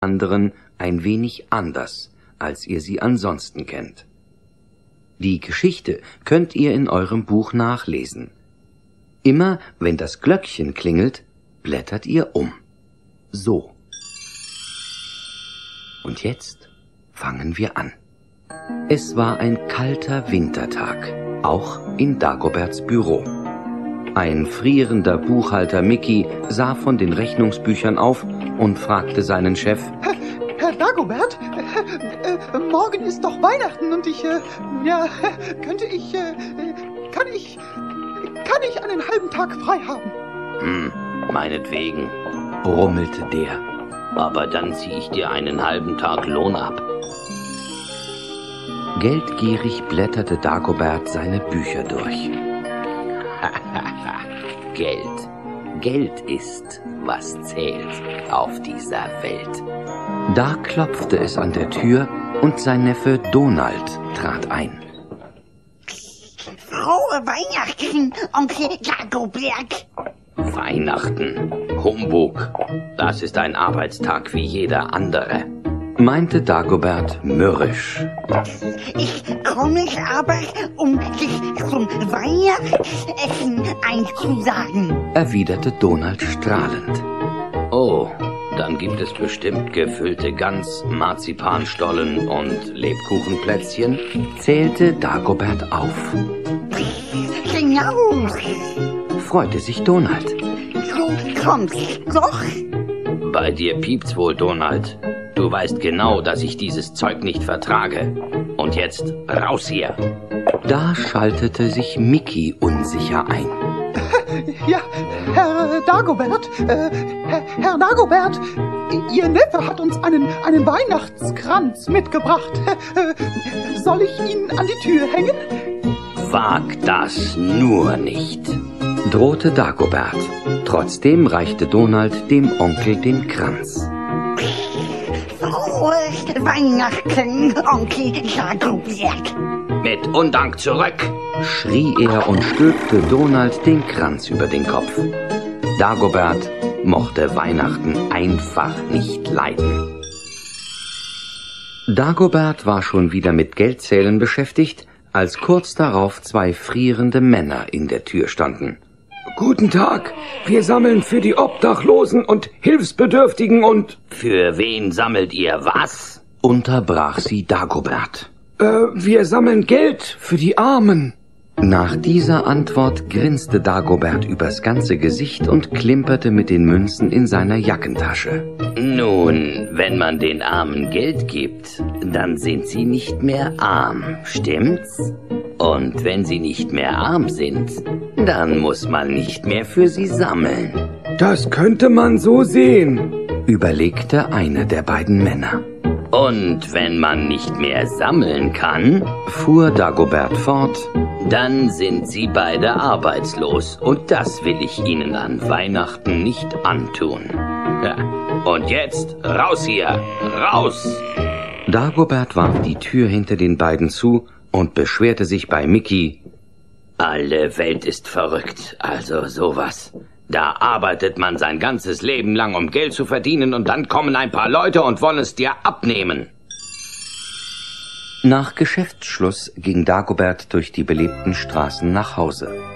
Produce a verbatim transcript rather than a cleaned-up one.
anderen ein wenig anders, als ihr sie ansonsten kennt. Die Geschichte könnt ihr in eurem Buch nachlesen. Immer wenn das Glöckchen klingelt, blättert ihr um. So. Und jetzt fangen wir an. Es war ein kalter Wintertag, auch in Dagoberts Büro. Ein frierender Buchhalter Mickey sah von den Rechnungsbüchern auf und fragte seinen Chef: Herr, Herr Dagobert, äh, äh, morgen ist doch Weihnachten und ich, äh, ja, könnte ich, äh, kann ich, kann ich einen halben Tag frei haben? Hm, meinetwegen, brummelte der. aber dann zieh ich dir einen halben Tag Lohn ab. Geldgierig blätterte Dagobert seine Bücher durch. Geld. Geld ist, was zählt auf dieser Welt. Da klopfte es an der Tür und sein Neffe Donald trat ein. Frohe Weihnachten, Onkel Dagobert. Weihnachten. Humbug. Das ist ein Arbeitstag wie jeder andere, meinte Dagobert mürrisch. Ich komme aber, um dich zum Weihnachtsessen einzusaden, erwiderte Donald strahlend. Oh, dann gibt es bestimmt gefüllte Gans, Marzipanstollen und Lebkuchenplätzchen, zählte Dagobert auf. Genau, Freute sich Donald. du kommst doch. Bei dir piept's wohl, Donald. Du weißt genau, dass ich dieses Zeug nicht vertrage. Und jetzt raus hier. Da schaltete sich Mickey unsicher ein. Ja, Herr Dagobert, äh, Herr, Herr Dagobert, Ihr Neffe hat uns einen, einen Weihnachtskranz mitgebracht. Äh, soll ich ihn an die Tür hängen? Wag das nur nicht, drohte Dagobert. Trotzdem reichte Donald dem Onkel den Kranz. Frohe Weihnachten, Onkel Dagobert. Mit Undank zurück. Schrie er und stülpte Donald den Kranz über den Kopf. Dagobert mochte Weihnachten einfach nicht leiden. Dagobert war schon wieder mit Geldzählen beschäftigt, als kurz darauf zwei frierende Männer in der Tür standen. Guten Tag, wir sammeln für die Obdachlosen und Hilfsbedürftigen und... Für wen sammelt ihr was? Unterbrach sie Dagobert. Äh, wir sammeln Geld für die Armen. Nach dieser Antwort grinste Dagobert übers ganze Gesicht und klimperte mit den Münzen in seiner Jackentasche. Nun, wenn man den Armen Geld gibt, dann sind sie nicht mehr arm, stimmt's? Und wenn sie nicht mehr arm sind, dann muss man nicht mehr für sie sammeln. Das könnte man so sehen, überlegte einer der beiden Männer. Und wenn man nicht mehr sammeln kann, fuhr Dagobert fort, dann sind sie beide arbeitslos und das will ich ihnen an Weihnachten nicht antun. Ja. Und jetzt raus hier, raus! Dagobert warf die Tür hinter den beiden zu und beschwerte sich bei Mickey. Alle Welt ist verrückt, also sowas. Da arbeitet man sein ganzes Leben lang, um Geld zu verdienen, und dann kommen ein paar Leute und wollen es dir abnehmen. Nach Geschäftsschluss ging Dagobert durch die belebten Straßen nach Hause.